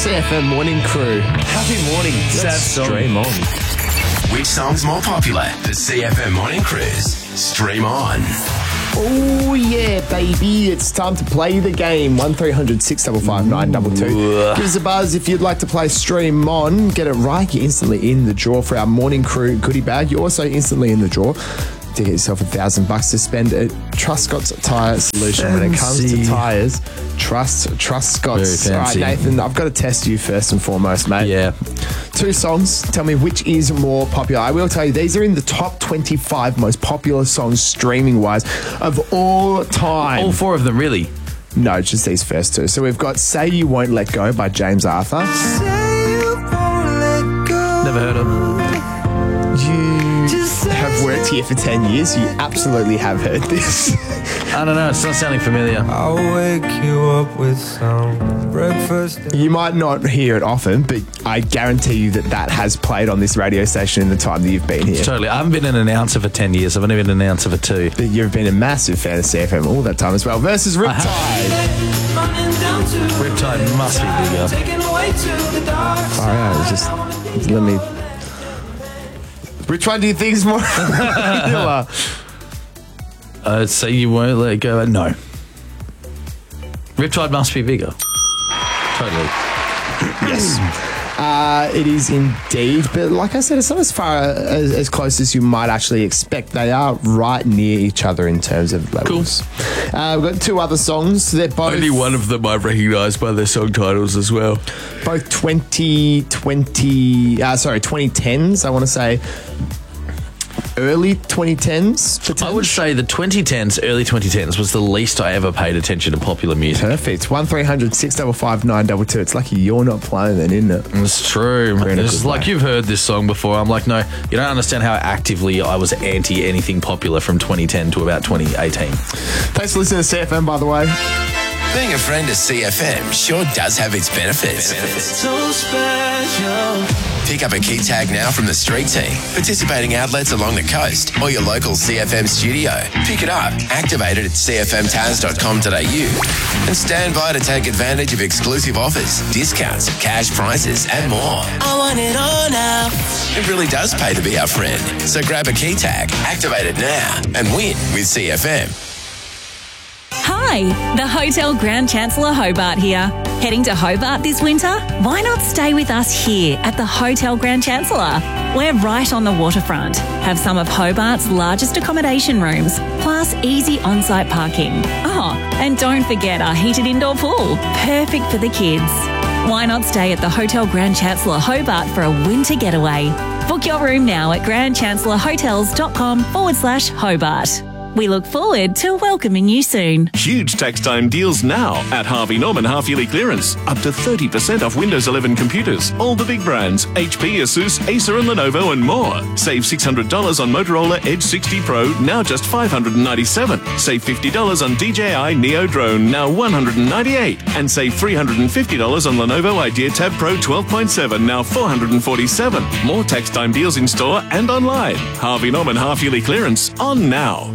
CFM Morning Crew. Happy morning. Let's stream on. Which song's more popular? The CFM Morning Cruise. Stream on. Oh, yeah, baby. It's time to play the game. 1300 655 922. Give us a buzz if you'd like to play Stream On. Get it right. You're instantly in the draw for our Morning Crew goodie bag. You're also instantly in the draw to get yourself $1,000 to spend at Truscott's Tyre Solution. When it comes to tyres, trust Scott's. All right, Nathan, I've got to test you first and foremost, mate. Yeah. 2 songs. Tell me which is more popular. I will tell you, these are in the top 25 most popular songs streaming-wise of all time. All 4 of them, really? No, just these first 2. So we've got Say You Won't Let Go by James Arthur. Never heard of them. You have worked here for 10 years. You absolutely have heard this. I don't know. It's not sounding familiar. I'll wake you up with some breakfast. You might not hear it often, but I guarantee you that has played on this radio station in the time that you've been here. Totally. I haven't been an announcer for 10 years. I've only been an announcer for 2. But you've been a massive fan of CFM all that time as well. Versus Riptide. Riptide must be bigger. All right, just let me... Which one do you think is more popular? Say You Won't Let Go. No. Riptide must be bigger. Totally. Yes. It is indeed. But like I said, it's not as far as close as you might actually expect. They are right near each other in terms of levels. Cool. We've got 2 other songs. They're both... Only one of them I've recognised by their song titles as well. Both 2010s, I want to say. Early 2010s? I would say the 2010s, early 2010s was the least I ever paid attention to popular music. Perfect. 1300 655 922. It's lucky you're not playing then, isn't it? It's true. It's like you've heard this song before. I'm like, no, you don't understand how actively I was anti anything popular from 2010 to about 2018. Thanks for listening to CFM, by the way. Being a friend of CFM sure does have its benefits. So special. Pick up a key tag now from the street team, participating outlets along the coast, or your local CFM studio. Pick it up, activate it at cfmtaz.com.au, and stand by to take advantage of exclusive offers, discounts, cash prizes, and more. I want it all now. It really does pay to be our friend. So grab a key tag, activate it now, and win with CFM. Hi, the Hotel Grand Chancellor Hobart here. Heading to Hobart this winter? Why not stay with us here at the Hotel Grand Chancellor? We're right on the waterfront, have some of Hobart's largest accommodation rooms, plus easy on-site parking. Oh, and don't forget our heated indoor pool, perfect for the kids. Why not stay at the Hotel Grand Chancellor Hobart for a winter getaway? Book your room now at grandchancellorhotels.com/Hobart. We look forward to welcoming you soon. Huge tax time deals now at Harvey Norman half-yearly clearance. Up to 30% off Windows 11 computers. All the big brands, HP, Asus, Acer and Lenovo and more. Save $600 on Motorola Edge 60 Pro, now just $597. Save $50 on DJI Neo Drone, now $198. And save $350 on Lenovo Idea Tab Pro 12.7, now $447. More tax time deals in store and online. Harvey Norman half-yearly clearance on now.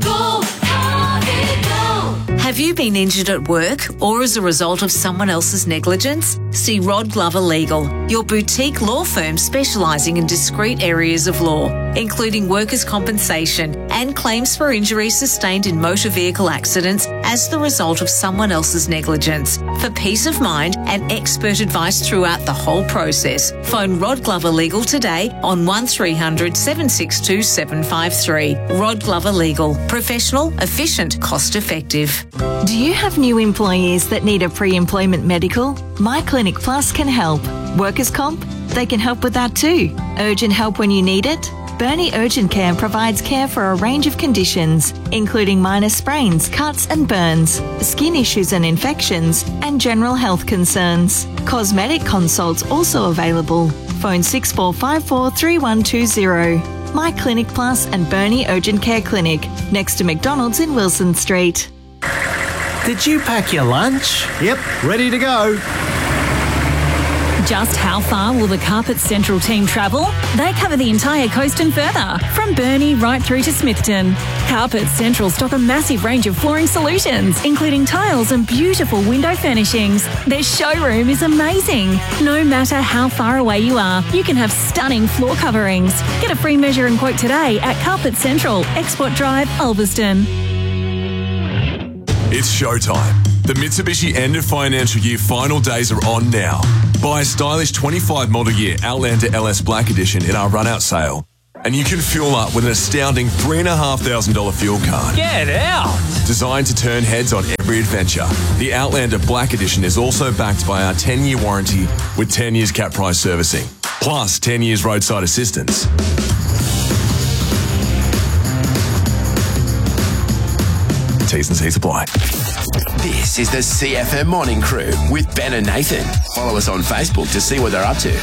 Have you been injured at work or as a result of someone else's negligence? See Rod Glover Legal, your boutique law firm specialising in discrete areas of law, including workers' compensation and claims for injuries sustained in motor vehicle accidents as the result of someone else's negligence. For peace of mind and expert advice throughout the whole process, phone Rod Glover Legal today on 1300 762 753. Rod Glover Legal. Professional, efficient, cost effective. Do you have new employees that need a pre-employment medical? My Clinic Plus can help. Workers' comp? They can help with that too. Urgent help when you need it? Bernie Urgent Care provides care for a range of conditions, including minor sprains, cuts and burns, skin issues and infections, and general health concerns. Cosmetic consults also available. Phone 6454 3120. My Clinic Plus and Bernie Urgent Care Clinic, next to McDonald's in Wilson Street. Did you pack your lunch? Yep, ready to go. Just how far will the Carpet Central team travel? They cover the entire coast and further, from Burnie right through to Smithton. Carpet Central stock a massive range of flooring solutions, including tiles and beautiful window furnishings. Their showroom is amazing. No matter how far away you are, you can have stunning floor coverings. Get a free measure and quote today at Carpet Central, Export Drive, Ulverston. It's showtime. The Mitsubishi end of financial year final days are on now. Buy a stylish 25 model year Outlander LS Black Edition in our run-out sale, and you can fuel up with an astounding $3,500 fuel card. Get out! Designed to turn heads on every adventure, the Outlander Black Edition is also backed by our 10-year warranty with 10 years cap price servicing, plus 10 years roadside assistance. T's and C's apply. This is the CFM Morning Crew with Ben and Nathan. Follow us on Facebook to see what they're up to.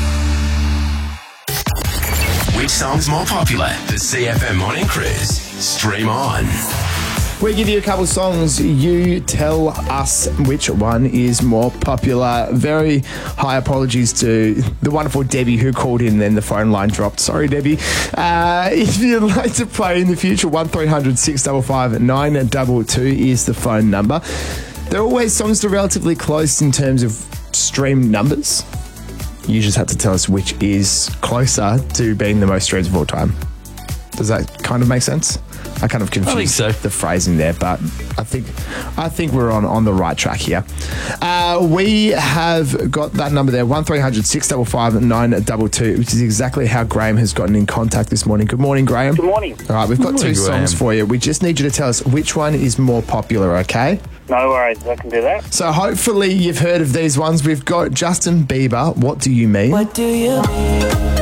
Which song's more popular? The CFM Morning Cruise. Stream on. We give you a couple songs. You tell us which one is more popular. Very high apologies to the wonderful Debbie who called in, then the phone line dropped. Sorry, Debbie. If you'd like to play in the future, 1300 655 922 is the phone number. They're always songs that are relatively close in terms of stream numbers. You just have to tell us which is closer to being the most streams of all time. Does that kind of make sense? I kind of confused the phrasing there, but I think we're on the right track here. We have got that number there, 1300 655 922, which is exactly how Graham has gotten in contact this morning. Good morning, Graham. Good morning. All right, we've got two songs for you. We just need you to tell us which one is more popular, okay? No worries, I can do that. So hopefully you've heard of these ones. We've got Justin Bieber, What Do You Mean? What do you mean?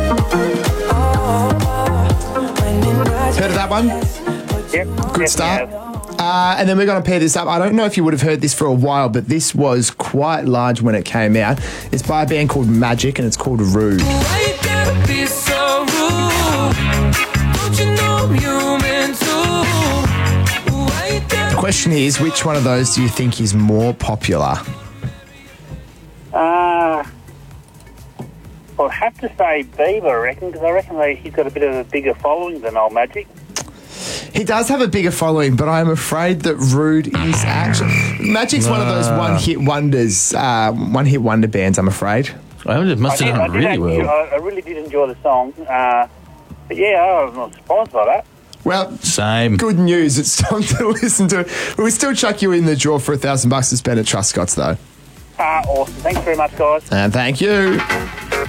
Heard of that one? Yep. Good start. And then we're going to pair this up. I don't know if you would have heard this for a while, but this was quite large when it came out. It's by a band called Magic, and it's called Rude. Why you gotta be so rude? Don't you know I'm human too? Why you gotta The question is, which one of those do you think is more popular? I'll have to say Bieber, I reckon, because I reckon he's got a bit of a bigger following than old Magic. He does have a bigger following, but I'm afraid that Rude is actually... Magic's one of those one-hit wonder bands, I'm afraid. It must have done really well. I really did enjoy the song. But yeah, I was not surprised by that. Well, same. Good news. It's time to listen to it. We'll still chuck you in the draw for $1,000 to spend at Trust Scott's, though. Awesome. Thanks very much, guys. And thank you.